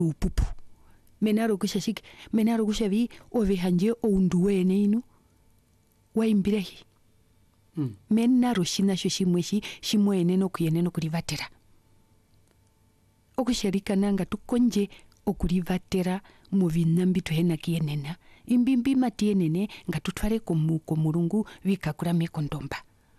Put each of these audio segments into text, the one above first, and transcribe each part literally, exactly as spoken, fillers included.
upupu menaro kushashik menaro kushavi ovehanje ounduwene inu waimbirehi mm. menaro shinasho shimweshi shimwene nokuyene nokurivatera okusharikana nga tukonje okurivatera mu vinambi tuhena kiyenena imbimbi matiyenene nga tutware komu komurungu vikakura mekondomba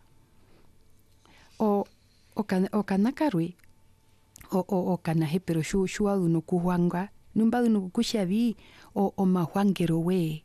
o okana okanakarwe o o okana hepero shu shua uno kuhwanga numba uno kushavi o omahwangero we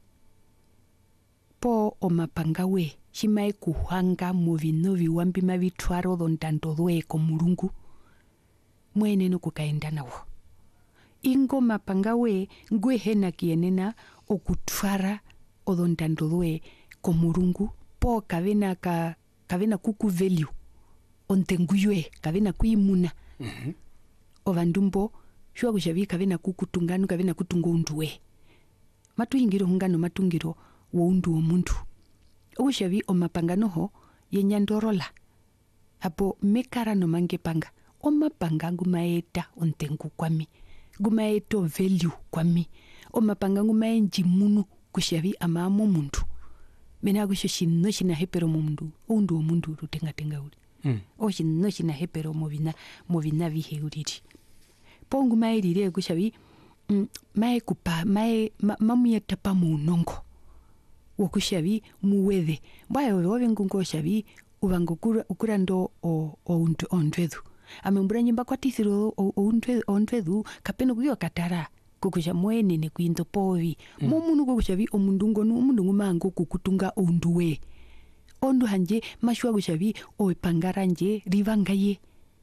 po omapanga we shimae kuhwanga mu vino viwambi mavitwaro dhondando dhwe komurungu mwene no kukaenda nawo ingo mapanga we ngwe hena kiyenena okutwara odondando dhwe komurungu po kavena ka kavena kuku value ontenguywe kavena kuimuna mhm mm ovandumbo shwa kushavi kavena kukutungano kavena kutungo unduwe matuhingiro hungano matungiro wo undu omuntu okushavi omapangano ho yenyandorola hapo mekara no mangepanga omapanga ngumaeta ontengu kwami ngumaeto value kwami omapanga ngumaenji munu kushavi amamo muntu mena kusho shino shina hepero mundu undu omuntu rutenga tenga uri mm. o shino shina hepero movina movina vihe uriri pongu mairire kushavi mm, mae kupa mae ma, mamuyeta pa munongo wokushavi muwethe mbaya wewe ngungo shavi uvangukura ukurando o o untu ondwedu amembura nyimba kwatithiro o ondwedu ondwedu kapeno kuyo katara kukusha mwene ne kuindo povi mm. momunu kukushavi omundungo no mundungu mango kukutunga onduwe ondu hanje mashwa kushavi o pangaranje rivangaye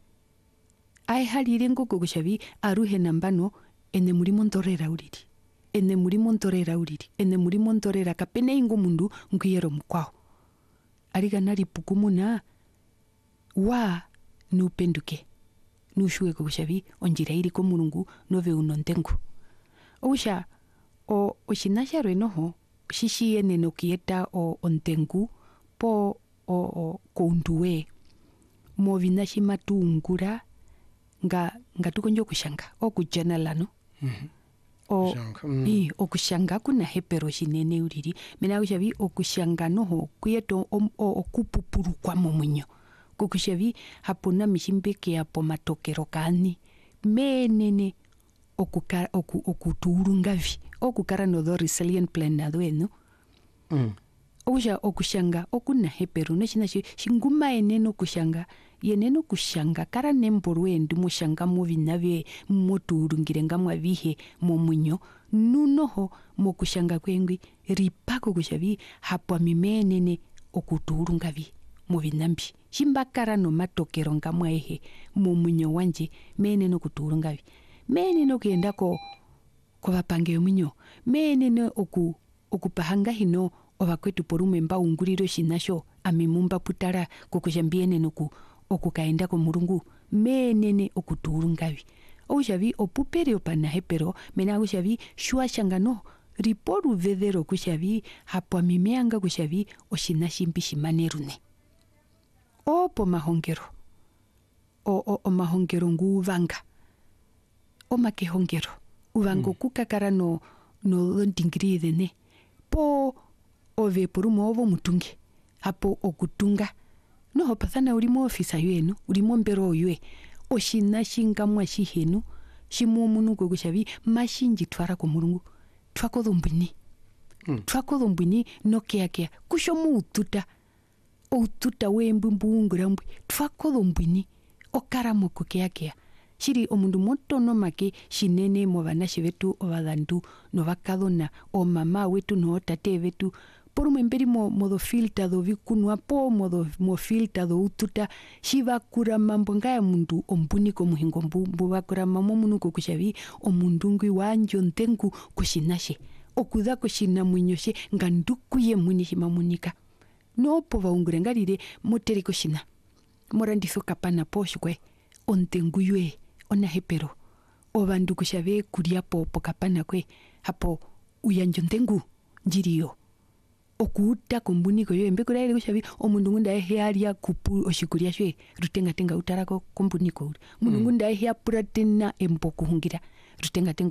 ai halire ngoko kushavi aruhe nambano ene muri montorera uriri ene muri montorera uriri ene muri montorera kapene ingo mundu ngiyero mkwao ariga nari pukumuna wa nupenduke nushuwe kushavi onjira iri ko murungu nove unontengu osha o oshinasha renoho shishi ene no kieta o ontengu po o, o konduwe movina shimatungura nga nga tukonjo kushanga okujana lano mhm o kushanga, mm. i okushanga kuna hepero shinene uriri mena kushavi okushanga noho kuyeto okupupuru kwa momunyo kukushavi hapona mishimbeke hapo matokero kani menene okukara oku okuturungavi okukara no the resilient plan na dweno mm. Oja okushanga okuna hepero neshina shinguma eneno kushanga yeneno kushanga kara nemborwe ndi mushanga muvinave moturungire ngamwa vihe momunyo nunoho mokushanga kwengwi ripako kushavi hapo mimenene okuturungavi muvinambi shimbakara no matokero ngamwa ehe momunyo wanje meneno kuturungavi meneno kenda ko ko bapange omunyo meneno oku okupahanga hino ovakwetu porume mba unguriro shinasho amimumba putara kukushambiene noku okukaenda ko murungu menene okuturungavi oshavi opupere opana hepero mena kushavi shwa shangano riporu vedero kushavi hapo mimeanga kushavi oshinashimbi shimanerune opo mahongero o o, o mahongero nguvanga o makehongero uvango mm. kukakara no no ndingiri ne po ove porumo ovo mutunge hapo okutunga noho pathana urimo ofisa yenu urimo mbero yue oshina shingamwa shihenu shimu munugo kushavi mashinji twara ko murungu twako dhombini mm. twako dhombini nokeakea kushomu ututa ututa wembumbuungura mbwi twako dhombini okaramo kukeakea shiri omundu motono make shinene mo banashi betu obadandu no bakadona o mama wetu no tate betu por memberi mo modo filta do vikunwa po modo mo filta do ututa shiva kura mambo ngaya mundu ombuni ko muhingo mbu bakura mamo munuko kushavi omundungu wanjo ntengu kushinashe okuda kushina munyoshe ngandukuye muni shimamunika no po baungure ngarire moteri kushina morandiso kapana poshkwe ontengu yue ona hepero obandu kushabe kuria po pokapana kwe hapo uyanjo ntengu njiriyo okuta kombuniko yo embekura ile kushabi omundu ngunda ehearia kupu oshikuria shwe rutenga tenga utarako kombuniko mundu ngunda ehea puratena emboku hungira rutenga tenga